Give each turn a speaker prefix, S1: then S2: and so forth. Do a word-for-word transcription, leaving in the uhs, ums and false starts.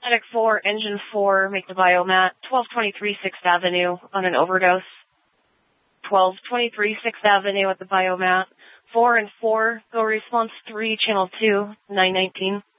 S1: Medic four, Engine four, make the biomat. twelve twenty-three sixth Avenue on an overdose. twelve twenty-three sixth Avenue at the biomat. four and four, go response three, channel two, nine nineteen.